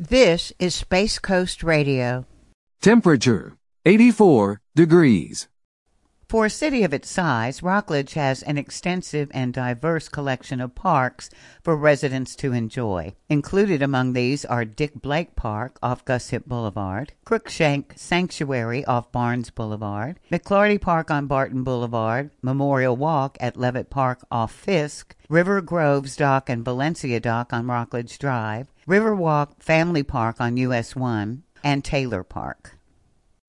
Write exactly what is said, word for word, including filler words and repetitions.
This is Space Coast Radio. Temperature, eighty-four degrees. For a city of its size, Rockledge has an extensive and diverse collection of parks for residents to enjoy. Included among these are Dick Blake Park off Guship Boulevard, Crookshank Sanctuary off Barnes Boulevard, McClarty Park on Barton Boulevard, Memorial Walk at Levitt Park off Fisk, River Groves Dock and Valencia Dock on Rockledge Drive, Riverwalk Family Park on U S one, and Taylor Park.